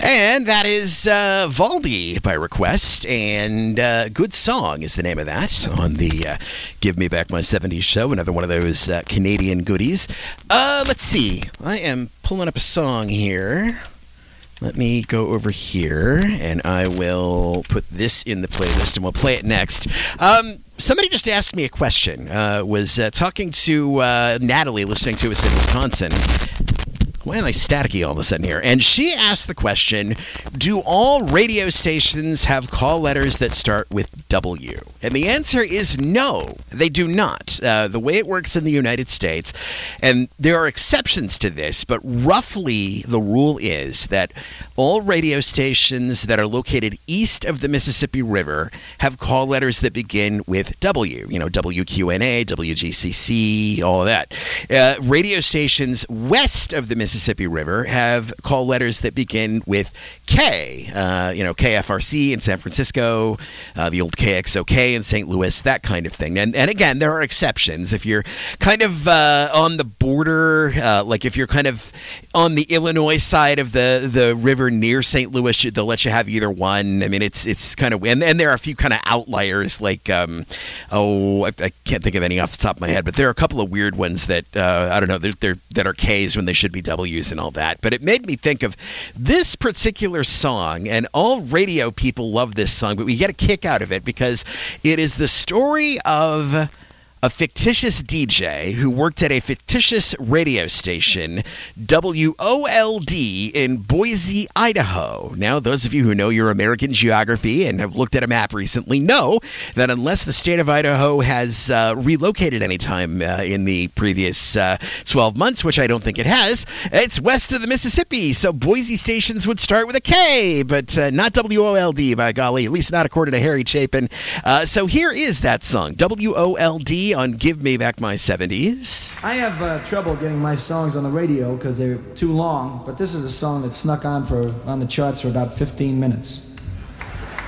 And that is Valdi by request, and Good Song is the name of that on the Give Me Back My 70s show, another one of those Canadian goodies. Let's see. I am pulling up a song here. Let me go over here, and I will put this in the playlist, and we'll play it next. Somebody just asked me a question. Was talking to Natalie, listening to us in Wisconsin. Why am I staticky all of a sudden here? And she asked the question, do all radio stations have call letters that start with W? And the answer is no, they do not. The way it works in the United States, and there are exceptions to this, but roughly the rule is that all radio stations that are located east of the Mississippi River have call letters that begin with W. You know, WQNA, WGCC, all of that. Radio stations west of the Mississippi River have call letters that begin with K. KFRC in San Francisco, the old KXOK in St. Louis, that kind of thing. And again, there are exceptions. If you're kind of on the border, like if you're kind of on the Illinois side of the river near St. Louis, they'll let you have either one. I mean, it's kind of, and there are a few kind of outliers, like, I can't think of any off the top of my head, but there are a couple of weird ones that, I don't know, that are Ks when they should be Ws and all that. But it made me think of this particular song, and all radio people love this song, but we get a kick out of it because it is the story of a fictitious DJ who worked at a fictitious radio station, WOLD, in Boise, Idaho. Now, those of you who know your American geography and have looked at a map recently know that unless the state of Idaho has relocated any time in the previous 12 months, which I don't think it has, it's west of the Mississippi, so Boise stations would start with a K, but not WOLD, by golly, at least not according to Harry Chapin. So here is that song, WOLD, on Give Me Back My 70s. I have trouble getting my songs on the radio because they're too long, but this is a song that snuck on the charts for about 15 minutes.